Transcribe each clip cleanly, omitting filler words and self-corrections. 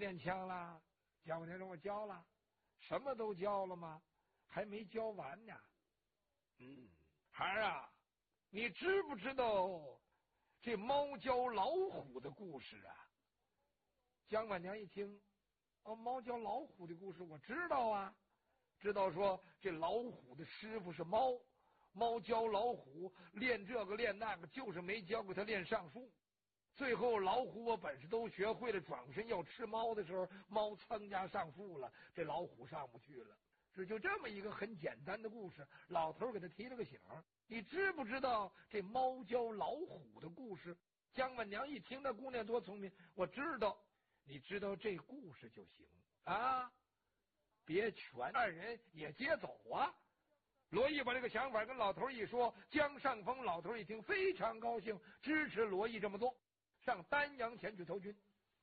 练枪了？姜文良说我教了，什么都教了吗？还没教完呢。孩儿啊，你知不知道这猫教老虎的故事啊？姜婉娘一听，猫教老虎的故事我知道啊，知道说这老虎的师傅是猫，猫教老虎练这个练那个，就是没教给他练上树。最后老虎我本事都学会了，转过身要吃猫的时候，猫噌家上树了，这老虎上不去了。就这么一个很简单的故事，老头给他提了个醒。你知不知道这猫教老虎的故事？姜婉娘一听，那姑娘多聪明，我知道。你知道这故事就行啊，别全二人也接走啊。罗毅把这个想法跟老头一说，江上峰老头一听非常高兴，支持罗毅这么做，上丹阳前去投军。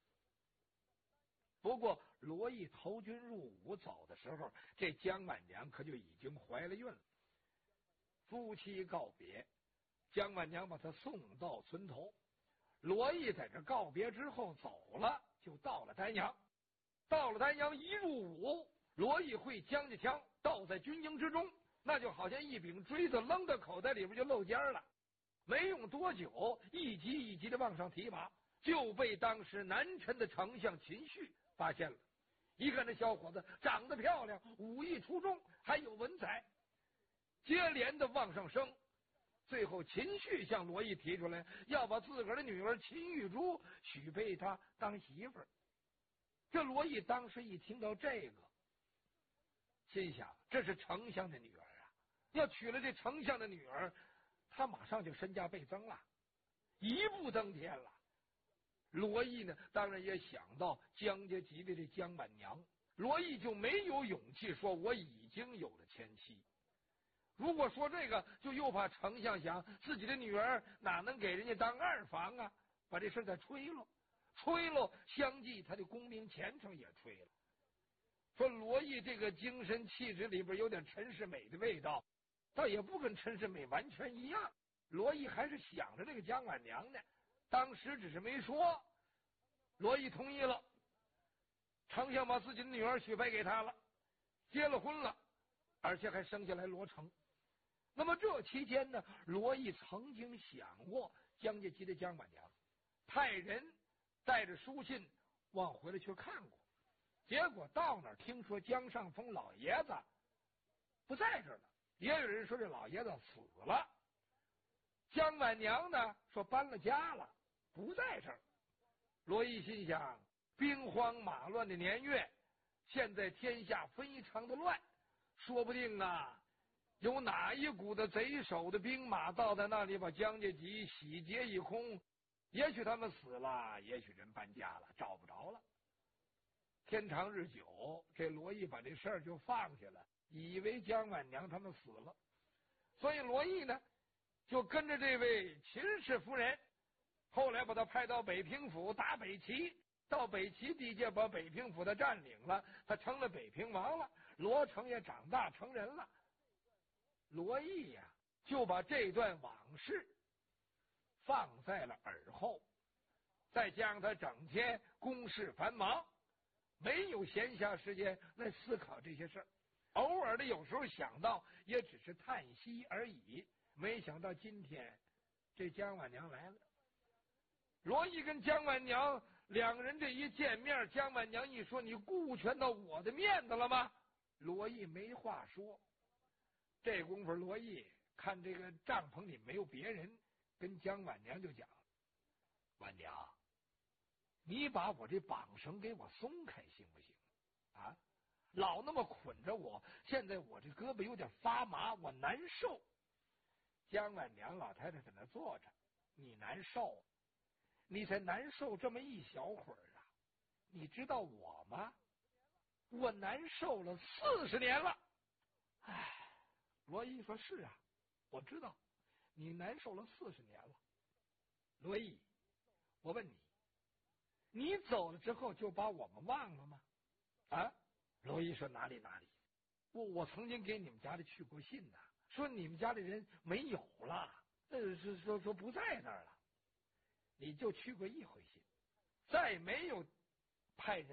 不过罗毅投军入伍走的时候，这姜婉娘可就已经怀了孕了。夫妻告别，姜婉娘把他送到村头。罗毅在这告别之后走了，就到了丹阳。到了丹阳一入伍，罗毅会将家枪倒在军营之中，那就好像一柄锥子扔到口袋里边就露尖了。没用多久，一级一级的往上提拔，就被当时南陈的丞相秦绪发现了。一看这小伙子长得漂亮，武艺出众，还有文采，接连的往上升。最后秦绪向罗毅提出来，要把自个儿的女儿秦玉珠许配他当媳妇儿。这罗毅当时一听到这个，心想这是丞相的女儿啊，要娶了这丞相的女儿，他马上就身价倍增了，一步登天了。罗毅呢，当然也想到姜家集的这姜婉娘，罗毅就没有勇气说我已经有了前妻。如果说这个，就又怕丞相想自己的女儿哪能给人家当二房啊，把这事再吹了，相继他的功名前程也吹了。说罗毅这个精神气质里边有点陈世美的味道，倒也不跟陈世美完全一样。罗毅还是想着这个姜婉娘呢，当时只是没说。罗毅同意了，丞相把自己的女儿许配给他了，结了婚了，而且还生下来罗成。那么这期间呢，罗毅曾经想过姜家集的姜婉娘，派人带着书信往回来去看过，结果到那儿听说姜上峰老爷子不在这儿了，也有人说这老爷子死了。姜婉娘呢说搬了家了，不在这儿。罗毅心想，兵荒马乱的年月，现在天下非常的乱，说不定啊有哪一股的贼首的兵马到在那里，把姜家集洗劫一空，也许他们死了，也许人搬家了，找不着了。天长日久，这罗毅把这事儿就放下了，以为姜婉娘他们死了。所以罗毅呢就跟着这位秦氏夫人，后来把他派到北平府打北齐，到北齐地界把北平府他占领了，他成了北平王了，罗成也长大成人了。罗毅呀就把这段往事放在了耳后，再加上他整天公事繁忙，没有闲暇时间来思考这些事儿，偶尔的有时候想到也只是叹息而已。没想到今天这姜婉娘来了，罗毅跟姜婉娘两个人这一见面，姜婉娘一说，你顾全到我的面子了吗？罗毅没话说。这功夫罗毅看这个帐篷里没有别人，跟姜婉娘就讲，婉娘，你把我这绑绳给我松开行不行啊？老那么捆着我，现在我这胳膊有点发麻，我难受。姜婉娘老太太在那坐着，你难受，你才难受这么一小会儿啊，你知道我吗？我难受了40年了。唉，罗毅说是啊，我知道你难受了40年了。罗毅，我问你，你走了之后就把我们忘了吗？啊？罗毅说哪里，我曾经给你们家里去过信呐，说你们家里人没有了，是说不在那儿了。你就去过一回信，再没有派人